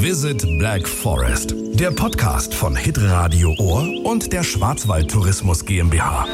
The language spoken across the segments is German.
Visit Black Forest, der Podcast von Hitradio Ohr und der Schwarzwald Tourismus GmbH.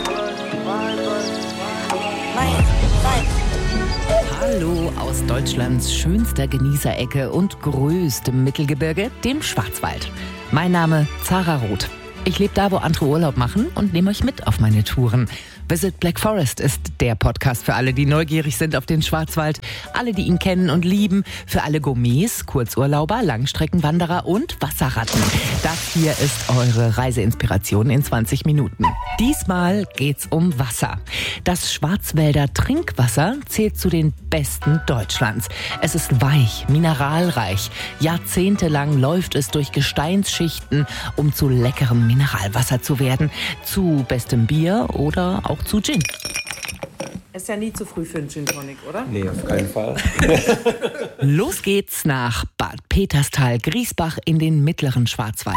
Hallo aus Deutschlands schönster Genießerecke und größtem Mittelgebirge, dem Schwarzwald. Mein Name Zara Roth. Ich lebe da, wo andere Urlaub machen und nehme euch mit auf meine Touren. Visit Black Forest ist der Podcast für alle, die neugierig sind auf den Schwarzwald, alle, die ihn kennen und lieben, für alle Gourmets, Kurzurlauber, Langstreckenwanderer und Wasserratten. Das hier ist eure Reiseinspiration in 20 Minuten. Diesmal geht's um Wasser. Das Schwarzwälder Trinkwasser zählt zu den besten Deutschlands. Es ist weich, mineralreich. Jahrzehntelang läuft es durch Gesteinsschichten, um zu leckerem Mineralwasser zu werden. Zu bestem Bier oder auch zu Gin. Ist ja nie zu früh für einen Gin Tonic, oder? Nee, auf keinen Fall. Los geht's nach Bad Peterstal-Griesbach in den mittleren Schwarzwald.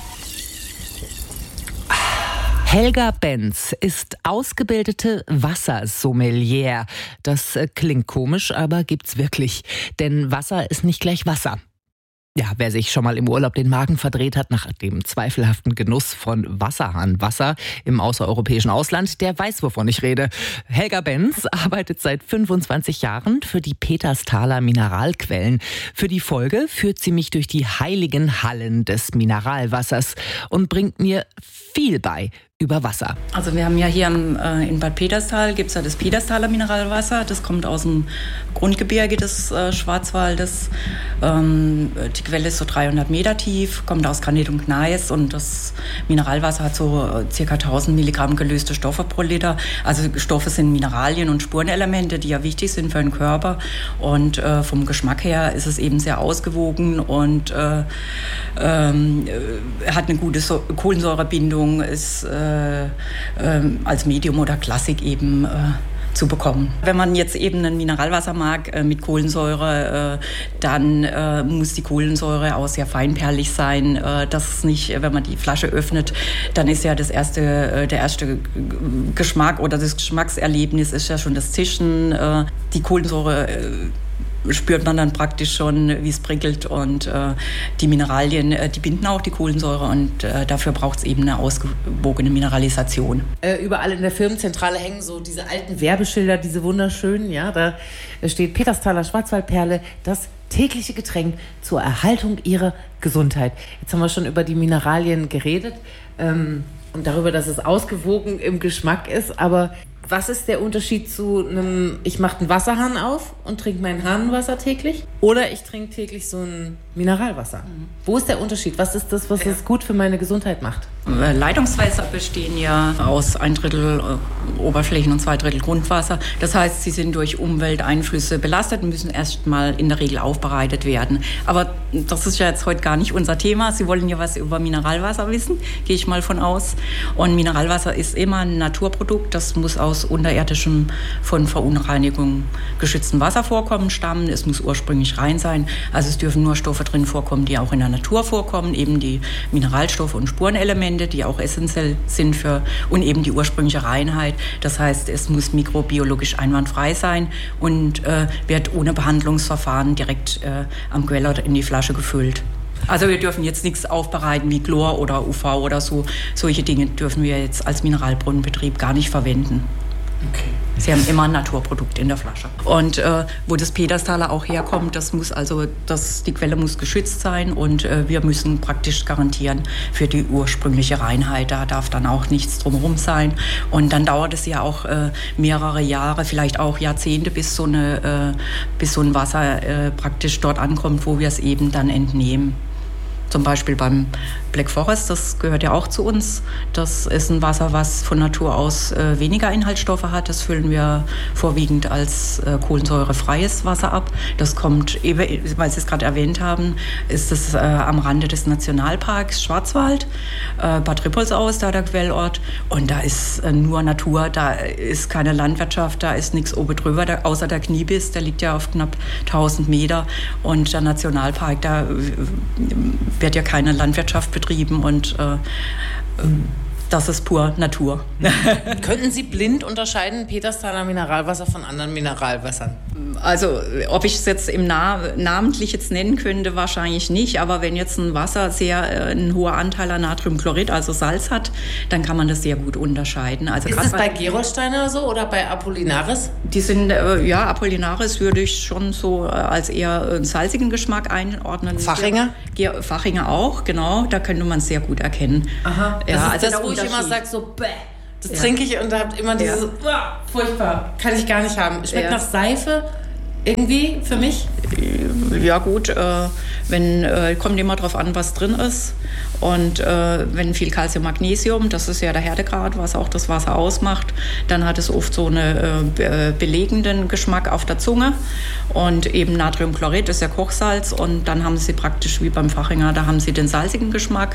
Helga Benz ist ausgebildete Wassersommelier. Das klingt komisch, aber gibt's wirklich. Denn Wasser ist nicht gleich Wasser. Ja, wer sich schon mal im Urlaub den Magen verdreht hat nach dem zweifelhaften Genuss von Wasserhahnwasser im außereuropäischen Ausland, der weiß, wovon ich rede. Helga Benz arbeitet seit 25 Jahren für die Peterstaler Mineralquellen. Für die Folge führt sie mich durch die heiligen Hallen des Mineralwassers und bringt mir viel bei über Wasser. Also wir haben ja hier in Bad Peterstal, gibt es ja das Peterstaler Mineralwasser. Das kommt aus dem Grundgebirge des Schwarzwaldes. Die Quelle ist so 300 Meter tief, kommt aus Granit und Gneis. Und das Mineralwasser hat so ca. 1000 Milligramm gelöste Stoffe pro Liter. Also Stoffe sind Mineralien und Spurenelemente, die ja wichtig sind für den Körper. Und vom Geschmack her ist es eben sehr ausgewogen und hat eine gute Kohlensäurebindung, ist als Medium oder Klassik eben zu bekommen. Wenn man jetzt eben ein Mineralwasser mag mit Kohlensäure, dann muss die Kohlensäure auch sehr feinperlig sein. Das ist nicht, wenn man die Flasche öffnet, dann ist ja der erste Geschmack oder das Geschmackserlebnis ist ja schon das Zischen. Die Kohlensäure spürt man dann praktisch schon, wie es prickelt, und die Mineralien, die binden auch die Kohlensäure, und dafür braucht es eben eine ausgewogene Mineralisation. Überall in der Firmenzentrale hängen so diese alten Werbeschilder, diese wunderschönen, ja, da steht Peterstaler Schwarzwaldperle, das tägliche Getränk zur Erhaltung ihrer Gesundheit. Jetzt haben wir schon über die Mineralien geredet und darüber, dass es ausgewogen im Geschmack ist, aber was ist der Unterschied zu einem, ich mache einen Wasserhahn auf und trinke mein Hahnenwasser täglich, oder ich trinke täglich so ein Mineralwasser? Wo ist der Unterschied? Was ist das, was es gut für meine Gesundheit macht? Leitungswässer bestehen ja aus 1/3 Oberflächen- und 2/3 Grundwasser. Das heißt, sie sind durch Umwelteinflüsse belastet und müssen erst mal in der Regel aufbereitet werden. Aber das ist ja jetzt heute gar nicht unser Thema. Sie wollen ja was über Mineralwasser wissen, gehe ich mal von aus. Und Mineralwasser ist immer ein Naturprodukt. Das muss aus unterirdischem, von Verunreinigung geschützten Wasservorkommen stammen. Es muss ursprünglich rein sein. Also es dürfen nur Stoffe drin vorkommen, die auch in der Natur vorkommen. Eben die Mineralstoffe und Spurenelemente, die auch essentiell sind und eben die ursprüngliche Reinheit. Das heißt, es muss mikrobiologisch einwandfrei sein und wird ohne Behandlungsverfahren direkt am Quell oder in die Flasche gefüllt. Also wir dürfen jetzt nichts aufbereiten wie Chlor oder UV oder so. Solche Dinge dürfen wir jetzt als Mineralbrunnenbetrieb gar nicht verwenden. Okay. Sie haben immer ein Naturprodukt in der Flasche. Und wo das Peterstaler auch herkommt, die Quelle muss geschützt sein, und wir müssen praktisch garantieren für die ursprüngliche Reinheit. Da darf dann auch nichts drumherum sein. Und dann dauert es ja auch mehrere Jahre, vielleicht auch Jahrzehnte, bis so ein Wasser praktisch dort ankommt, wo wir es eben dann entnehmen. Zum Beispiel beim Black Forest, das gehört ja auch zu uns. Das ist ein Wasser, was von Natur aus weniger Inhaltsstoffe hat. Das füllen wir vorwiegend als kohlensäurefreies Wasser ab. Das kommt, weil Sie es gerade erwähnt haben, ist es am Rande des Nationalparks Schwarzwald, Bad Rippoldsau ist da der Quellort. Und da ist nur Natur, da ist keine Landwirtschaft, da ist nichts oben drüber, außer der Kniebiss, der liegt ja auf knapp 1000 Meter. Und der Nationalpark, da wird ja keine Landwirtschaft betrieben, und das ist pur Natur. Könnten Sie blind unterscheiden, Petersthaler Mineralwasser von anderen Mineralwässern? Also, ob ich es jetzt namentlich jetzt nennen könnte, wahrscheinlich nicht. Aber wenn jetzt ein Wasser ein hoher Anteil an Natriumchlorid, also Salz hat, dann kann man das sehr gut unterscheiden. Also ist das bei Gerolsteiner so oder bei Apollinaris? Die sind, Apollinaris würde ich schon so als eher einen salzigen Geschmack einordnen. Fachinger? Fachinger auch, genau. Da könnte man es sehr gut erkennen. Aha. Ja, das ist das, wo ich immer sage, so bäh. Das trinke ich und da habt immer dieses, furchtbar, kann ich gar nicht haben. Schmeckt nach Seife irgendwie für mich? Ja gut, kommt immer drauf an, was drin ist. Und wenn viel Calcium, Magnesium, das ist ja der Härtegrad, was auch das Wasser ausmacht, dann hat es oft so einen belegenden Geschmack auf der Zunge. Und eben Natriumchlorid ist ja Kochsalz und dann haben Sie praktisch wie beim Fachinger, da haben Sie den salzigen Geschmack.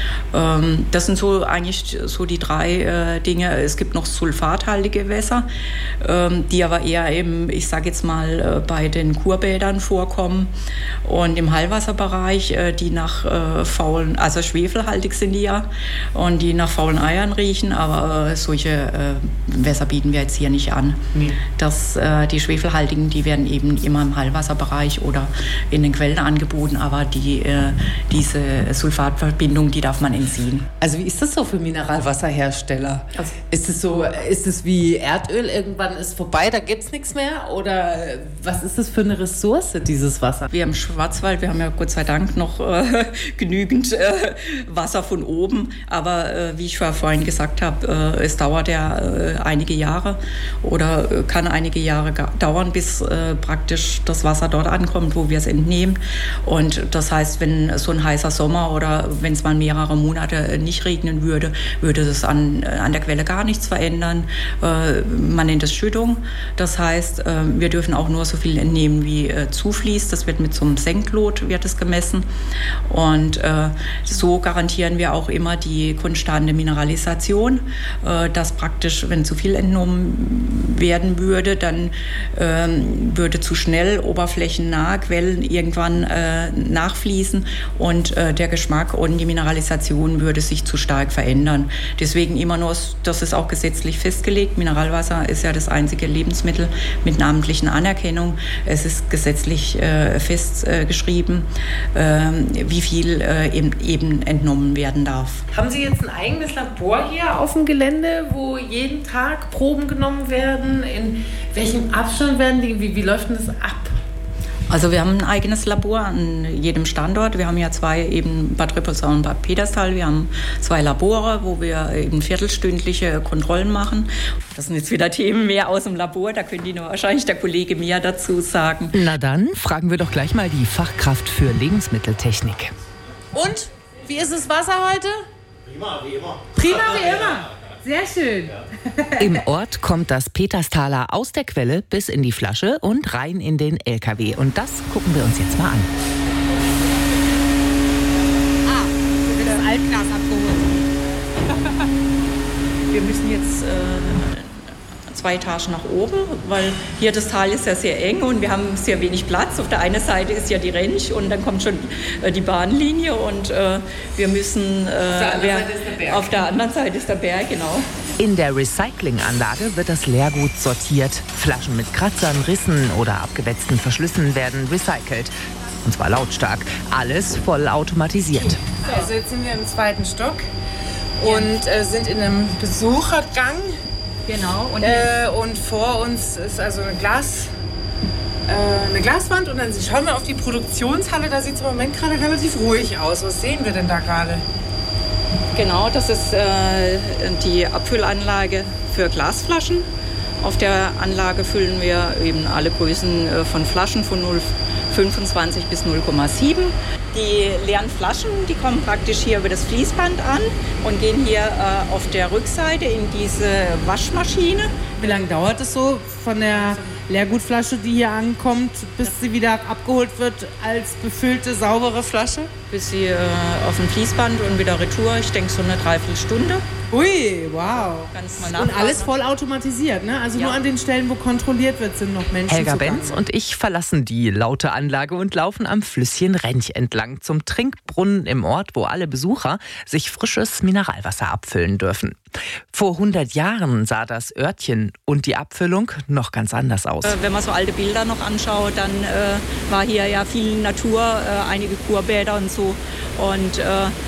Das sind so eigentlich so die drei Dinge. Es gibt noch sulfathaltige Wässer, die aber eher eben, ich sage jetzt mal, bei den Kurbädern vorkommen und im Heilwasserbereich, die nach also schwefelhaltig sind die ja und die nach faulen Eiern riechen, aber solche Wässer bieten wir jetzt hier nicht an. Nee. Die schwefelhaltigen, die werden eben immer im Heilwasserbereich oder in den Quellen angeboten, aber diese Sulfatverbindung, die darf man entziehen. Also wie ist das so für Mineralwasserhersteller? Also, ist es wie Erdöl, irgendwann ist vorbei, da gibt es nichts mehr? Oder was ist das für eine Ressource, dieses Wasser? Wir im Schwarzwald, wir haben ja Gott sei Dank noch genügend Wasser von oben, aber wie ich vorhin gesagt habe, es dauert ja einige Jahre oder kann einige Jahre dauern, bis praktisch das Wasser dort ankommt, wo wir es entnehmen. Und das heißt, wenn so ein heißer Sommer oder wenn es mal mehrere Monate nicht regnen würde, würde das an der Quelle gar nichts verändern. Man nennt es Schüttung. Das heißt, wir dürfen auch nur so viel entnehmen, wie zufließt. Das wird mit so einem Senklot wird es gemessen. Und so garantieren wir auch immer die konstante Mineralisation, dass praktisch, wenn zu viel entnommen werden würde, dann würde zu schnell oberflächennahe Quellen irgendwann nachfließen und der Geschmack und die Mineralisation würde sich zu stark verändern. Deswegen immer nur, das ist auch gesetzlich festgelegt, Mineralwasser ist ja das einzige Lebensmittel mit namentlichen Anerkennung. Es ist gesetzlich festgeschrieben, wie viel eben entnommen werden darf. Haben Sie jetzt ein eigenes Labor hier auf dem Gelände, wo jeden Tag Proben genommen werden? In welchem Abstand werden die? Wie läuft denn das ab? Also wir haben ein eigenes Labor an jedem Standort. Wir haben ja zwei, eben Bad Rüppelsau und Bad Peterstal. Wir haben zwei Labore, wo wir eben viertelstündliche Kontrollen machen. Das sind jetzt wieder Themen mehr aus dem Labor. Da könnte Ihnen wahrscheinlich der Kollege mehr dazu sagen. Na dann fragen wir doch gleich mal die Fachkraft für Lebensmitteltechnik. Und? Wie ist das Wasser heute? Prima, wie immer. Prima, wie immer. Sehr schön. Im Ort kommt das Petersthaler aus der Quelle bis in die Flasche und rein in den LKW. Und das gucken wir uns jetzt mal an. Wir werden das Altglas abgeholt. Wir müssen jetzt 2 Etagen nach oben, weil hier das Tal ist ja sehr eng und wir haben sehr wenig Platz. Auf der einen Seite ist ja die Rentsch und dann kommt schon die Bahnlinie und wir müssen auf der anderen Seite ist der Berg, genau. In der Recyclinganlage wird das Leergut sortiert. Flaschen mit Kratzern, Rissen oder abgewetzten Verschlüssen werden recycelt. Und zwar lautstark. Alles voll automatisiert. Also jetzt sind wir im 2. Stock und sind in einem Besuchergang. Genau. Und vor uns ist also eine Glaswand und dann schauen wir auf die Produktionshalle. Da sieht es im Moment gerade relativ ruhig aus. Was sehen wir denn da gerade? Genau, das ist die Abfüllanlage für Glasflaschen. Auf der Anlage füllen wir eben alle Größen von Flaschen von 0,25 bis 0,7. Die leeren Flaschen, die kommen praktisch hier über das Fließband an und gehen hier auf der Rückseite in diese Waschmaschine. Wie lange dauert es so von der Leergutflasche, die hier ankommt, bis sie wieder abgeholt wird als befüllte, saubere Flasche? bis sie auf dem Fließband und wieder retour. Ich denke so eine Dreiviertelstunde. Ui, wow. Ganz mal nachfragen. Und alles voll automatisiert, ne? Also nur an den Stellen, wo kontrolliert wird, sind noch Menschen Helga zugange. Benz und ich verlassen die laute Anlage und laufen am Flüsschen Rench entlang zum Trinkbrunnen im Ort, wo alle Besucher sich frisches Mineralwasser abfüllen dürfen. Vor 100 Jahren sah das Örtchen und die Abfüllung noch ganz anders aus. Wenn man so alte Bilder noch anschaut, dann war hier ja viel Natur, einige Kurbäder und so. Und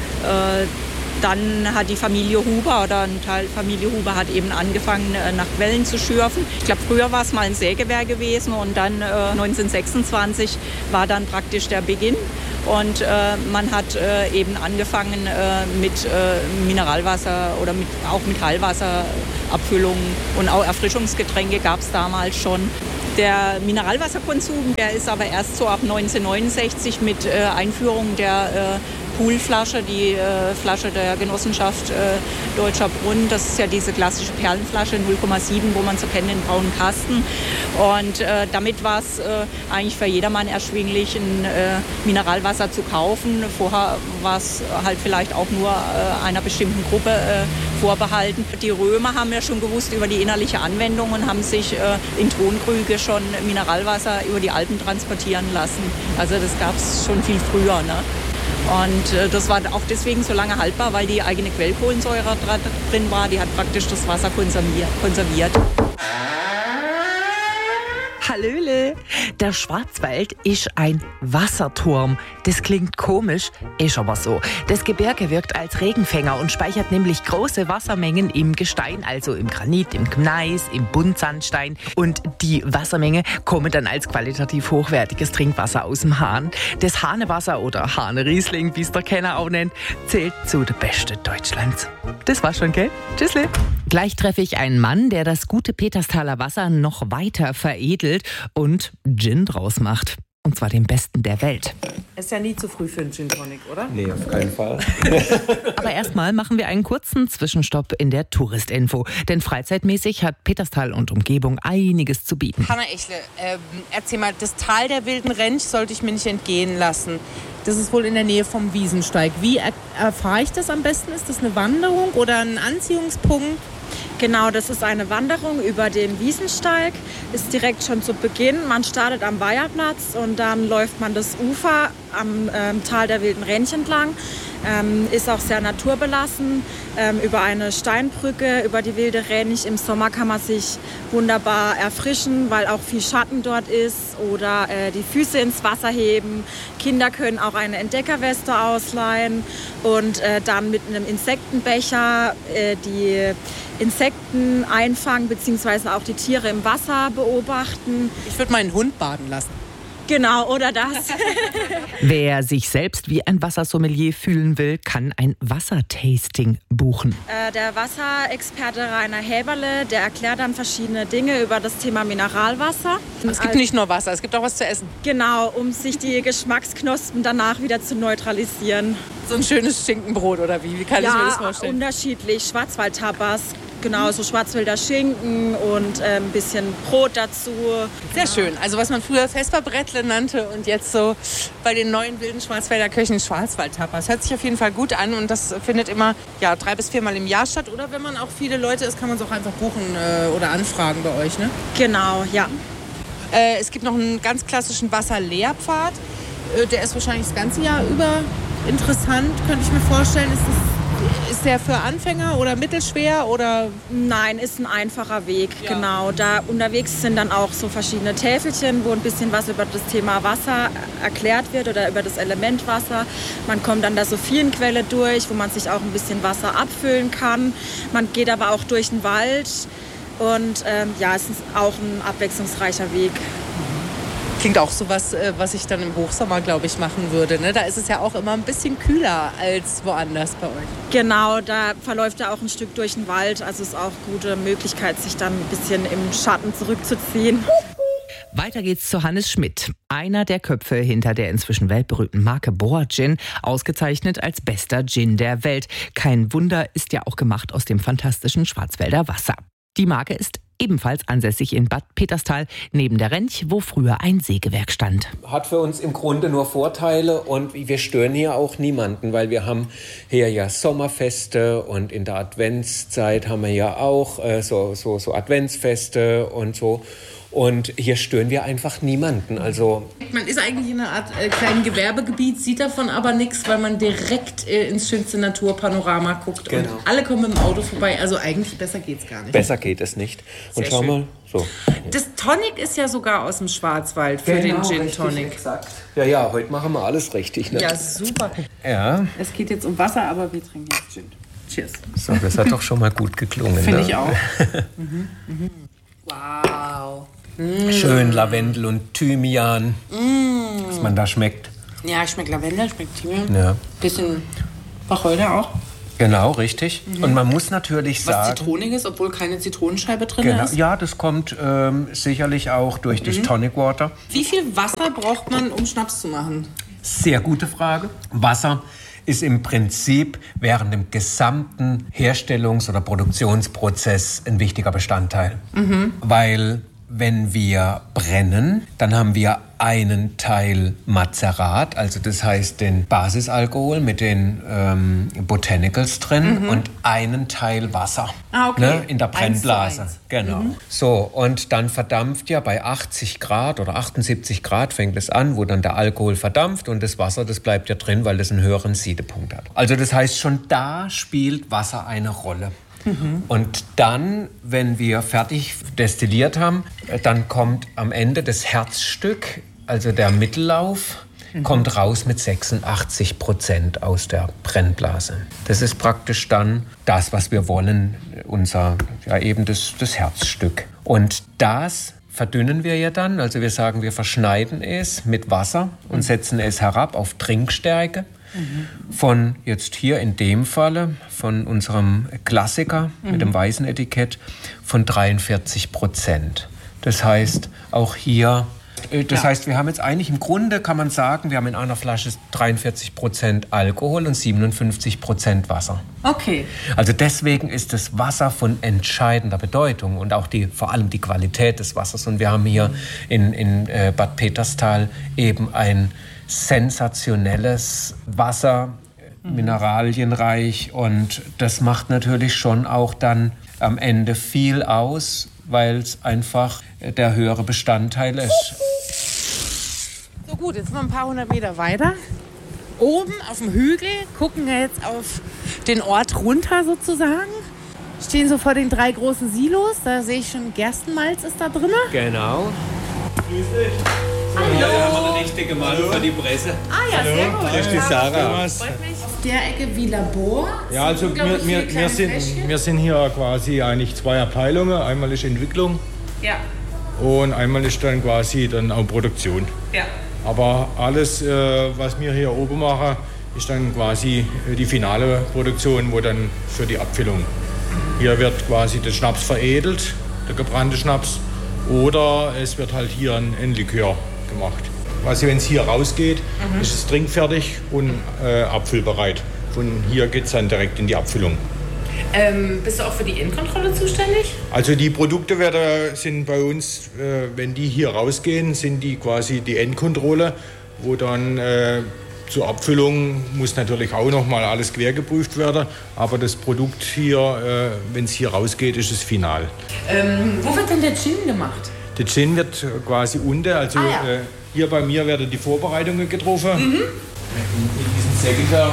dann hat die Familie Huber oder ein Teil Familie Huber hat eben angefangen, nach Quellen zu schürfen. Ich glaube, früher war es mal ein Sägewerk gewesen und dann 1926 war dann praktisch der Beginn. Und man hat eben angefangen mit Mineralwasser oder auch mit Heilwasserabfüllungen und auch Erfrischungsgetränke gab es damals schon. Der Mineralwasserkonsum, der ist aber erst so ab 1969 mit Einführung der Poolflasche, die Flasche der Genossenschaft Deutscher Brunnen. Das ist ja diese klassische Perlenflasche 0,7, wo man so kennt, den braunen Kasten. Und damit war es eigentlich für jedermann erschwinglich, ein Mineralwasser zu kaufen. Vorher war es halt vielleicht auch nur einer bestimmten Gruppe vorbehalten. Die Römer haben ja schon gewusst über die innerliche Anwendung und haben sich in Tonkrüge schon Mineralwasser über die Alpen transportieren lassen. Also das gab es schon viel früher, ne? Und das war auch deswegen so lange haltbar, weil die eigene Quellkohlensäure drin war. Die hat praktisch das Wasser konserviert. Hallöle! Der Schwarzwald ist ein Wasserturm. Das klingt komisch, ist aber so. Das Gebirge wirkt als Regenfänger und speichert nämlich große Wassermengen im Gestein, also im Granit, im Gneis, im Buntsandstein. Und die Wassermenge kommen dann als qualitativ hochwertiges Trinkwasser aus dem Hahn. Das Hahnewasser oder Hahne-Riesling, wie es der Kenner auch nennt, zählt zu der Beste Deutschlands. Das war's schon, gell? Tschüssli! Gleich treffe ich einen Mann, der das gute Petersthaler Wasser noch weiter veredelt und Gin draus macht. Und zwar den besten der Welt. Ist ja nie zu früh für einen Gin Tonic, oder? Nee, auf keinen Fall. Aber erstmal machen wir einen kurzen Zwischenstopp in der Touristinfo. Denn freizeitmäßig hat Peterstal und Umgebung einiges zu bieten. Hanna Echle, erzähl mal, das Tal der wilden Rench sollte ich mir nicht entgehen lassen. Das ist wohl in der Nähe vom Wiesensteig. Wie erfahre ich das am besten? Ist das eine Wanderung oder ein Anziehungspunkt? Genau, das ist eine Wanderung über den Wiesensteig, ist direkt schon zu Beginn. Man startet am Weiherplatz und dann läuft man das Ufer am Tal der wilden Rench entlang. Ist auch sehr naturbelassen, über eine Steinbrücke, über die wilde Rench. Im Sommer kann man sich wunderbar erfrischen, weil auch viel Schatten dort ist oder die Füße ins Wasser heben. Kinder können auch eine Entdeckerweste ausleihen und dann mit einem Insektenbecher die Insekten einfangen bzw. auch die Tiere im Wasser beobachten. Ich würde meinen Hund baden lassen. Genau, oder das. Wer sich selbst wie ein Wassersommelier fühlen will, kann ein Wassertasting buchen. Der Wasserexperte Rainer Häberle, der erklärt dann verschiedene Dinge über das Thema Mineralwasser. Es gibt nicht nur Wasser, es gibt auch was zu essen. Genau, um sich die Geschmacksknospen danach wieder zu neutralisieren. So ein schönes Schinkenbrot oder wie? Wie kann ich mir das vorstellen? Unterschiedlich. Schwarzwaldtapas, genau, so Schwarzwälder Schinken und ein bisschen Brot dazu. Sehr schön. Also was man früher Vesperbrettle nannte und jetzt so bei den neuen wilden Schwarzwälder Köchen Schwarzwaldtapas. Hört sich auf jeden Fall gut an und das findet immer 3 bis 4 Mal im Jahr statt. Oder wenn man auch viele Leute ist, kann man es auch einfach buchen oder anfragen bei euch, ne? Genau, ja. Es gibt noch einen ganz klassischen Wasserlehrpfad. Der ist wahrscheinlich das ganze Jahr über interessant, könnte ich mir vorstellen. Ist der für Anfänger oder mittelschwer oder? Nein, ist ein einfacher Weg, genau. Da unterwegs sind dann auch so verschiedene Täfelchen, wo ein bisschen was über das Thema Wasser erklärt wird oder über das Element Wasser. Man kommt an der Sophienquelle durch, wo man sich auch ein bisschen Wasser abfüllen kann. Man geht aber auch durch den Wald und es ist auch ein abwechslungsreicher Weg. Klingt auch so was ich dann im Hochsommer, glaube ich, machen würde. Ne? Da ist es ja auch immer ein bisschen kühler als woanders bei euch. Genau, da verläuft ja auch ein Stück durch den Wald. Also ist auch eine gute Möglichkeit, sich dann ein bisschen im Schatten zurückzuziehen. Weiter geht's zu Hannes Schmidt, einer der Köpfe hinter der inzwischen weltberühmten Marke Boa Gin, ausgezeichnet als bester Gin der Welt. Kein Wunder, ist ja auch gemacht aus dem fantastischen Schwarzwälder Wasser. Die Marke ist ebenfalls ansässig in Bad Peterstal, neben der Rentsch, wo früher ein Sägewerk stand. Hat für uns im Grunde nur Vorteile und wir stören hier auch niemanden, weil wir haben hier ja Sommerfeste und in der Adventszeit haben wir ja auch so Adventsfeste und so. Und hier stören wir einfach niemanden. Also man ist eigentlich in einer Art kleinen Gewerbegebiet, sieht davon aber nichts, weil man direkt ins schönste Naturpanorama guckt. Genau. Und alle kommen mit dem Auto vorbei. Also eigentlich besser geht's gar nicht. Besser geht es nicht. Und schau mal, so. Das Tonic ist ja sogar aus dem Schwarzwald für den Gin Tonic. Exakt. Ja, heute machen wir alles richtig. Ne? Ja, super. Ja. Es geht jetzt um Wasser, aber wir trinken jetzt Gin. Cheers. So, das hat doch schon mal gut geklungen. Finde ne? ich auch. Wow. Schön Lavendel und Thymian, was man da schmeckt. Ja, schmeckt Lavendel, schmeckt Thymian. Ja. Bisschen Wacholder auch. Genau, richtig. Und man muss natürlich sagen... Was Zitroniges, obwohl keine Zitronenscheibe drin ist. Ja, das kommt sicherlich auch durch das Tonic Water. Wie viel Wasser braucht man, um Schnaps zu machen? Sehr gute Frage. Wasser ist im Prinzip während dem gesamten Herstellungs- oder Produktionsprozess ein wichtiger Bestandteil. Weil wenn wir brennen, dann haben wir einen Teil Mazerat, also das heißt den Basisalkohol mit den Botanicals drin und einen Teil Wasser in der Brennblase. 1:1. Genau. So, und dann verdampft ja bei 80 Grad oder 78 Grad fängt es an, wo dann der Alkohol verdampft und das Wasser, das bleibt ja drin, weil das einen höheren Siedepunkt hat. Also das heißt, schon da spielt Wasser eine Rolle. Und dann, wenn wir fertig destilliert haben, dann kommt am Ende das Herzstück, also der Mittellauf, kommt raus mit 86% aus der Brennblase. Das ist praktisch dann das, was wir wollen, das Herzstück. Und das verdünnen wir ja dann, also wir sagen, wir verschneiden es mit Wasser und setzen es herab auf Trinkstärke. Von jetzt hier in dem Falle, von unserem Klassiker mit dem weißen Etikett, von 43%. Das heißt, auch hier, heißt, wir haben jetzt eigentlich im Grunde, kann man sagen, wir haben in einer Flasche 43% Alkohol und 57% Wasser. Okay. Also deswegen ist das Wasser von entscheidender Bedeutung und auch vor allem die Qualität des Wassers. Und wir haben hier in Bad Peterstal eben ein sensationelles Wasser, mineralienreich, und das macht natürlich schon auch dann am Ende viel aus, weil es einfach der höhere Bestandteil ist. So gut, jetzt sind wir ein paar hundert Meter weiter. Oben auf dem Hügel gucken wir jetzt auf den Ort runter sozusagen. Stehen so vor den 3 großen Silos, da sehe ich schon, Gerstenmalz ist da drin. Genau. Grüß dich. Hallo. Ja, da haben wir eine richtige Mann für die Presse. Ah ja, sehr gut. Grüß dich, Sarah. Auf der Ecke wie Labor. Ja, also wir sind hier quasi eigentlich 2 Abteilungen. Einmal ist Entwicklung und einmal ist dann quasi dann auch Produktion. Ja. Aber alles, was wir hier oben machen, ist dann quasi die finale Produktion, wo dann für die Abfüllung. Hier wird quasi der Schnaps veredelt, der gebrannte Schnaps, oder es wird halt hier ein Likör gemacht. Quasi wenn es hier rausgeht, ist es trinkfertig und abfüllbereit. Von hier geht es dann direkt in die Abfüllung. Bist du auch für die Innenkontrolle zuständig? Also die Produkte sind bei uns, wenn die hier rausgehen, sind die quasi die Endkontrolle, wo dann zur Abfüllung muss natürlich auch noch mal alles quer geprüft werden. Aber das Produkt hier, wenn es hier rausgeht, ist es final. Wo wird denn der Gin gemacht? Der Gin wird quasi unten, also hier bei mir werden die Vorbereitungen getroffen. In diesem Säckel da,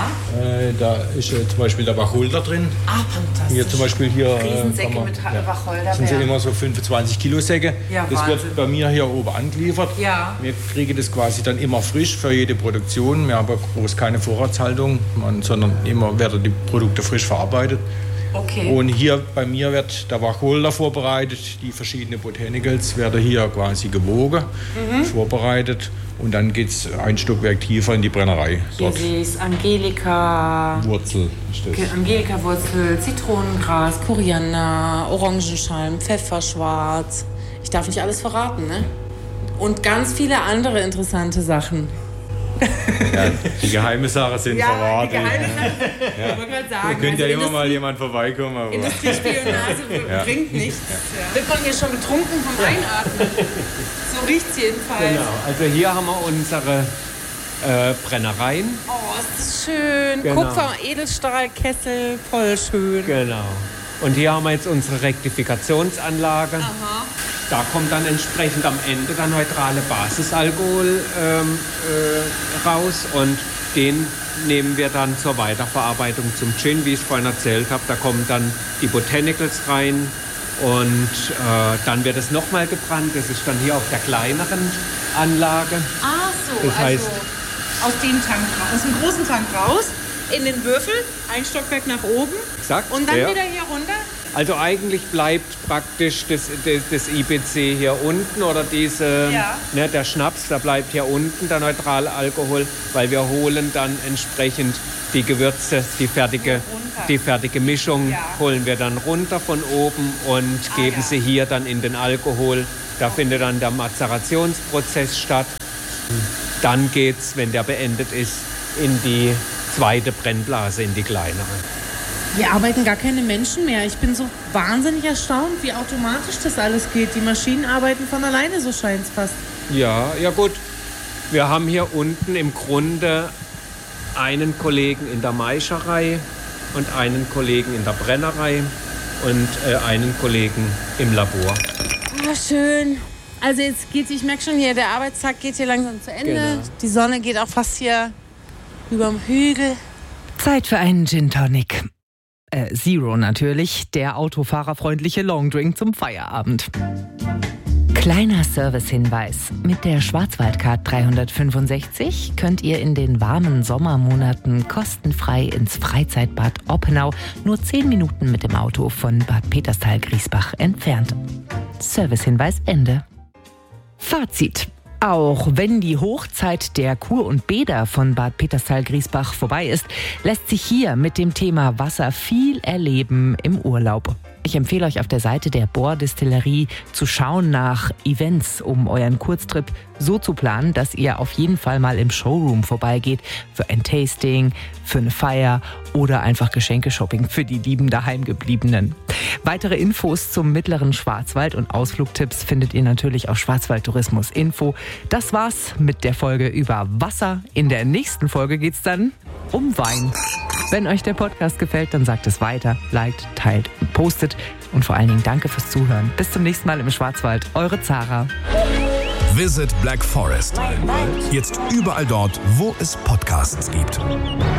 da ist zum Beispiel der Wacholder drin. Ah, fantastisch. Hier zum Beispiel Riesensäcke mit Wacholder. Das sind immer so 25 Kilo Säcke. Ja, das Wahnsinn. wird bei mir hier oben angeliefert. Ja. Wir kriegen das quasi dann immer frisch für jede Produktion. Wir haben groß keine Vorratshaltung, sondern immer werden die Produkte frisch verarbeitet. Okay. Und hier bei mir wird der Wacholder vorbereitet. Die verschiedenen Botanicals werden hier quasi gewogen, vorbereitet. Und dann geht es ein Stockwerk tiefer in die Brennerei. Dort. Hier ist Angelika-Wurzel. Angelika-Wurzel, Zitronengras, Koriander, Orangenschalm, Pfefferschwarz. Ich darf nicht alles verraten, ne? Und ganz viele andere interessante Sachen. Ja, die geheime Sachen sind verwahrt. Die geheime Sachen. Ich wollte gerade sagen. Da könnte ja immer mal jemand vorbeikommen. Aber Industriespionage bringt nichts. Ja. Wird man hier schon betrunken vom Einatmen? So riecht es jedenfalls. Genau, also hier haben wir unsere Brennereien. Oh, ist das schön. Genau. Kupfer, Edelstahlkessel, voll schön. Genau. Und hier haben wir jetzt unsere Rektifikationsanlage. Aha. Da kommt dann entsprechend am Ende der neutrale Basisalkohol raus und den nehmen wir dann zur Weiterverarbeitung zum Gin, wie ich vorhin erzählt habe. Da kommen dann die Botanicals rein und dann wird es nochmal gebrannt. Das ist dann hier auf der kleineren Anlage. Ach so, das heißt, aus dem Tank raus, aus dem großen Tank raus, in den Würfel, ein Stockwerk nach oben exakt, und dann wieder hier runter. Also eigentlich bleibt praktisch das IBC hier unten oder der Schnaps, da bleibt hier unten der neutrale Alkohol, weil wir holen dann entsprechend die Gewürze, die fertige Mischung holen wir dann runter von oben und geben sie hier dann in den Alkohol. Da findet dann der Mazerationsprozess statt. Dann geht's, wenn der beendet ist, in die zweite Brennblase, in die kleinere. Hier arbeiten gar keine Menschen mehr. Ich bin so wahnsinnig erstaunt, wie automatisch das alles geht. Die Maschinen arbeiten von alleine, so scheint es fast. Ja gut. Wir haben hier unten im Grunde einen Kollegen in der Maischerei und einen Kollegen in der Brennerei und einen Kollegen im Labor. Oh, schön. Also jetzt ich merke schon hier, der Arbeitstag geht hier langsam zu Ende. Genau. Die Sonne geht auch fast hier überm Hügel. Zeit für einen Gin Tonic. Zero natürlich, der autofahrerfreundliche Longdrink zum Feierabend. Kleiner Servicehinweis. Mit der Schwarzwaldcard 365 könnt ihr in den warmen Sommermonaten kostenfrei ins Freizeitbad Oppenau, nur 10 Minuten mit dem Auto von Bad Peterstal-Griesbach entfernt. Servicehinweis Ende. Fazit. Auch wenn die Hochzeit der Kur und Bäder von Bad Peterstal-Griesbach vorbei ist, lässt sich hier mit dem Thema Wasser viel erleben im Urlaub. Ich empfehle euch auf der Seite der Bohr-Distillerie zu schauen nach Events, um euren Kurztrip so zu planen, dass ihr auf jeden Fall mal im Showroom vorbeigeht für ein Tasting, für eine Feier oder einfach Geschenke-Shopping für die lieben Daheimgebliebenen. Weitere Infos zum mittleren Schwarzwald und Ausflugtipps findet ihr natürlich auf Schwarzwaldtourismus-Info. Das war's mit der Folge über Wasser. In der nächsten Folge geht's dann um Wein. Wenn euch der Podcast gefällt, dann sagt es weiter, liked, teilt und postet. Und vor allen Dingen danke fürs Zuhören. Bis zum nächsten Mal im Schwarzwald. Eure Zara. Visit Black Forest. Jetzt überall dort, wo es Podcasts gibt.